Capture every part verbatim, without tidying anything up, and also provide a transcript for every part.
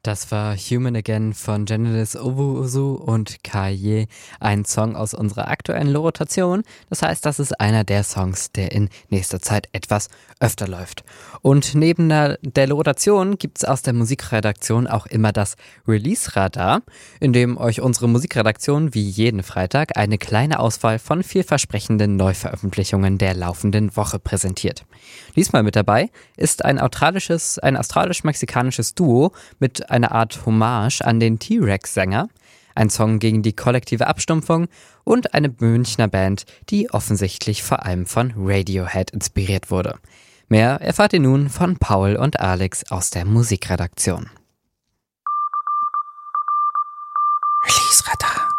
Das war Human Again von Genesis Owusu und Kaye, ein Song aus unserer aktuellen Rotation. Das heißt, das ist einer der Songs, der in nächster Zeit etwas öfter läuft. Und neben der, der Rotation gibt es aus der Musikredaktion auch immer das Release-Radar, in dem euch unsere Musikredaktion wie jeden Freitag eine kleine Auswahl von vielversprechenden Neuveröffentlichungen der laufenden Woche präsentiert. Diesmal mit dabei ist ein australisches, ein australisch-mexikanisches Duo mit einer Art Hommage an den T-Rex-Sänger, ein Song gegen die kollektive Abstumpfung und eine Münchner Band, die offensichtlich vor allem von Radiohead inspiriert wurde. Mehr erfahrt ihr nun von Paul und Alex aus der Musikredaktion. Release-Radar.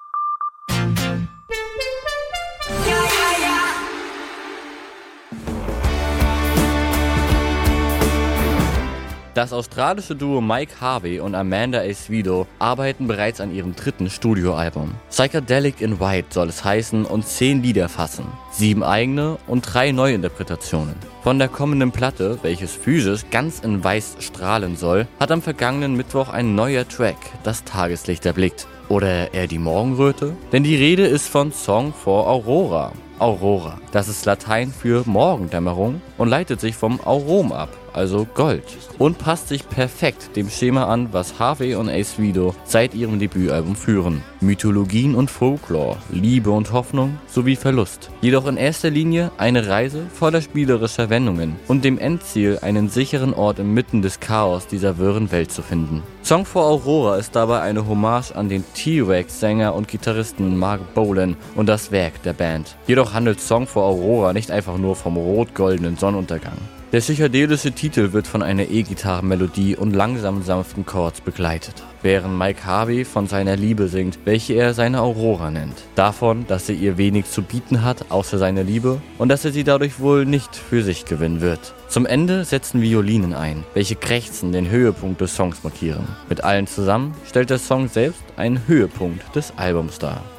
Das australische Duo Mike Harvey und Amanda Acevedo arbeiten bereits an ihrem dritten Studioalbum. Psychedelic in White soll es heißen und zehn Lieder fassen. Sieben eigene und drei Neuinterpretationen. Von der kommenden Platte, welches physisch ganz in Weiß strahlen soll, hat am vergangenen Mittwoch ein neuer Track das Tageslicht erblickt. Oder eher die Morgenröte? Denn die Rede ist von Song for Aurora. Aurora, das ist Latein für Morgendämmerung und leitet sich vom Aurum ab, also Gold, und passt sich perfekt dem Schema an, was Harvey und Acevedo seit ihrem Debütalbum führen. Mythologien und Folklore, Liebe und Hoffnung sowie Verlust. Jedoch in erster Linie eine Reise voller spielerischer Wendungen und dem Endziel, einen sicheren Ort inmitten des Chaos dieser wirren Welt zu finden. Song for Aurora ist dabei eine Hommage an den T-Rex-Sänger und Gitarristen Mark Bolan und das Werk der Band. Jedoch handelt Song for Aurora nicht einfach nur vom rot-goldenen Sonnenuntergang. Der psychedelische Titel wird von einer E-Gitarrenmelodie und langsamen sanften Chords begleitet, während Mike Harvey von seiner Liebe singt, welche er seine Aurora nennt. Davon, dass er ihr wenig zu bieten hat, außer seiner Liebe, und dass er sie dadurch wohl nicht für sich gewinnen wird. Zum Ende setzen Violinen ein, welche krächzen den Höhepunkt des Songs markieren. Mit allen zusammen stellt der Song selbst einen Höhepunkt des Albums dar.